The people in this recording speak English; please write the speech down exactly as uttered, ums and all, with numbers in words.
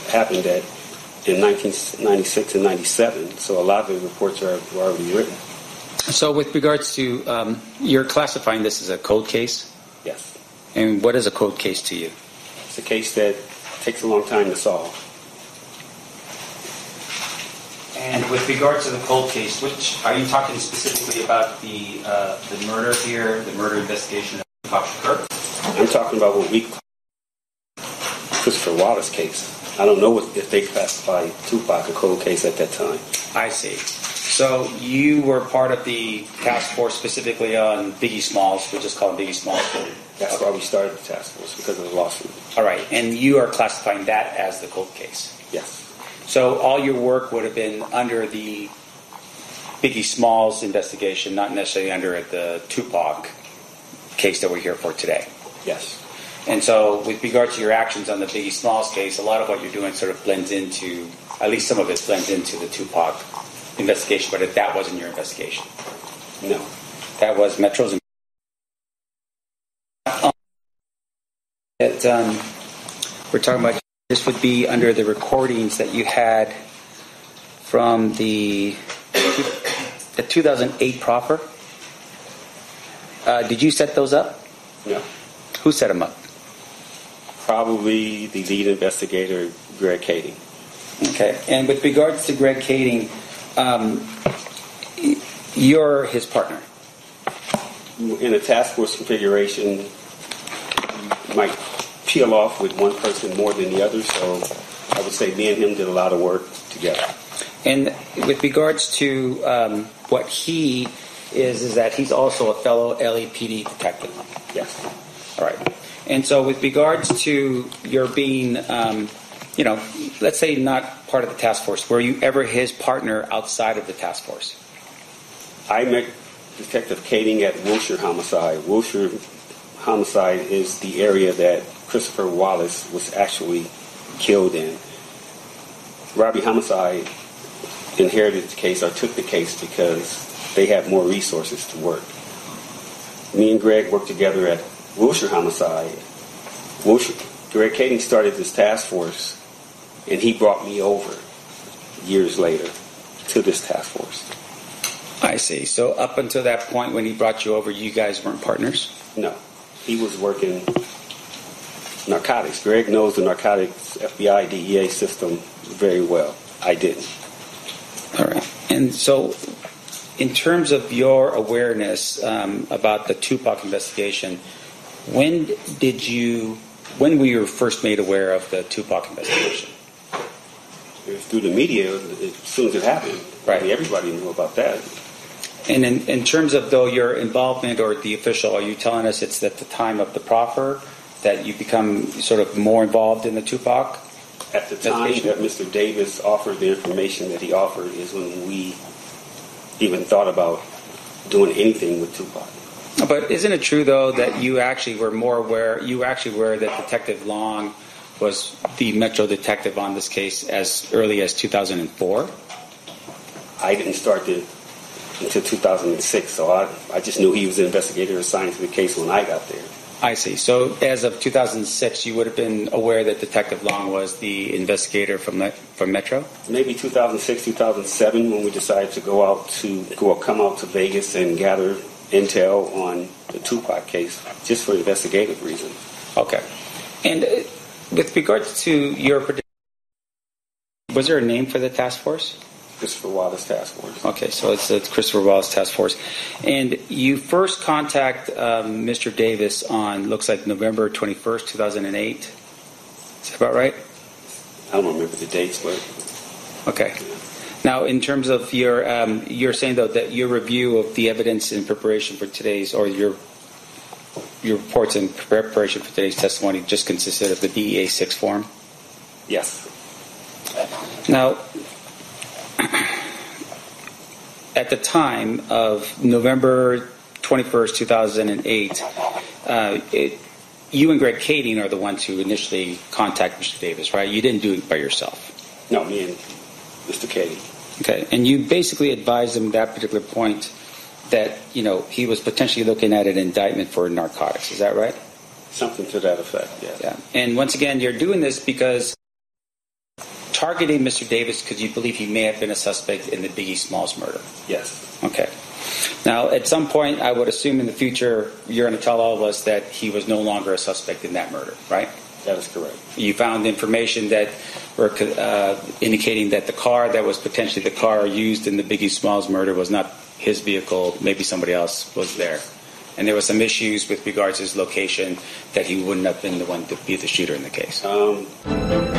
happened at in nineteen ninety-six and ninety-seven. So a lot of the reports are, are already written. So with regards to, um, you're classifying this as a cold case? Yes. And what is a cold case to you? It's a case that takes a long time to solve. And with regards to the cold case, which are you talking specifically about the uh, the murder here, the murder investigation of Tupac Shakur? I'm talking about what we call Christopher Wallace case. I don't know if they classified Tupac a cold case at that time. I see. So you were part of the task force specifically on Biggie Smalls, we'll just call him Biggie Smalls. That's okay. Why we started the task force, because of the lawsuit. All right, and you are classifying that as the cold case? Yes. So all your work would have been under the Biggie Smalls investigation, not necessarily under the Tupac case that we're here for today? Yes. And so with regard to your actions on the Biggie Smalls case, a lot of what you're doing sort of blends into, at least some of it blends into the Tupac investigation, but if that wasn't your investigation? No. That was Metro's. Um, it, um, we're talking about, this would be under the recordings that you had from the, the two thousand eight proffer. Uh, did you set those up? No. Who set them up? Probably the lead investigator, Greg Kading. Okay. And with regards to Greg Kading, um, you're his partner. In a task force configuration, you might peel off with one person more than the other, so I would say me and him did a lot of work together. And with regards to um, what he is, is that he's also a fellow L A P D detective. Yes. All right. And so with regards to your being, um, you know, let's say not part of the task force, were you ever his partner outside of the task force? I met Detective Kading at Wilshire Homicide. Wilshire Homicide is the area that Christopher Wallace was actually killed in. Robbie Homicide inherited the case or took the case because they had more resources to work. Me and Greg worked together at Wilshire Homicide. Wilshire, Greg Kading started this task force, and he brought me over years later to this task force. I see. So up until that point when he brought you over, you guys weren't partners? No. He was working narcotics. Greg knows the narcotics F B I, D E A system very well. I didn't. All right. And so in terms of your awareness um, about the Tupac investigation, when did you, when were you first made aware of the Tupac investigation? It was through the media as soon as it happened. Right. Everybody knew about that. And in, in terms of, though, your involvement or the official, are you telling us it's at the time of the proffer that you become sort of more involved in the Tupac? At the time that Mister Davis offered the information that he offered is when we even thought about doing anything with Tupac. But isn't it true, though, that you actually were more aware, you actually were that Detective Long was the Metro detective on this case as early as two thousand four? I didn't start the, until two thousand six, so I, I just knew he was an investigator assigned to the case when I got there. I see. So as of two thousand six, you would have been aware that Detective Long was the investigator from from Metro? Maybe two thousand six, two thousand seven, when we decided to go out to go come out to Vegas and gather intel on the Tupac case, just for investigative reasons. Okay. And uh, with regards to your, was there a name for the task force? Christopher Wallace Task Force. Okay, so it's the Christopher Wallace Task Force. And you first contact um, Mister Davis on, looks like November twenty-first, two thousand eight. Is that about right? I don't remember the dates, but... Okay. Now, in terms of your, um, you're saying, though, that your review of the evidence in preparation for today's, or your your reports in preparation for today's testimony just consisted of the D E A six form? Yes. Now, at the time of November twenty-first, two thousand eight, uh, it, you and Greg Kading are the ones who initially contacted Mister Davis, right? You didn't do it by yourself. No, me and Mister Kading. Okay, and you basically advised him at that particular point that, you know, he was potentially looking at an indictment for narcotics. Is that right? Something to that effect, yeah. Yeah. And once again, you're doing this because targeting Mister Davis because you believe he may have been a suspect in the Biggie Smalls murder. Yes. Okay. Now, at some point, I would assume in the future, you're going to tell all of us that he was no longer a suspect in that murder, right? That is correct. You found information that were uh, indicating that the car that was potentially the car used in the Biggie Smalls murder was not his vehicle. Maybe somebody else was there. And there were some issues with regards to his location that he wouldn't have been the one to be the shooter in the case. Um...